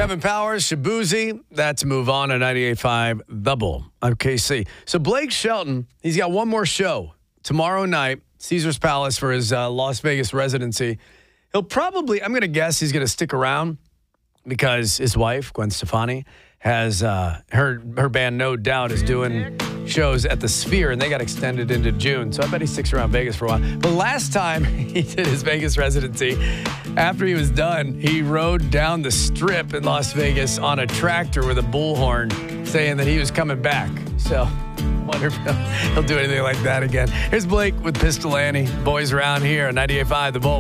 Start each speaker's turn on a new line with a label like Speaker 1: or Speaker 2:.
Speaker 1: Kevin Powers, Shabuzi. That's Move On at 98.5 The Bull. I'm KC. So Blake Shelton, he's got one more show tomorrow night, Caesars Palace for his Las Vegas residency. He'll probably, I'm going to guess he's going to stick around because his wife, Gwen Stefani, has her band No Doubt is doing shows at the Sphere, and they got extended into June. So I bet he sticks around Vegas for a while. But last time he did his Vegas residency, after he was done, he rode down the strip in Las Vegas on a tractor with a bullhorn saying that he was coming back. So I wonder if he'll do anything like that again. Here's Blake with Pistol Annie. Boys around here on 98.5 The Bull.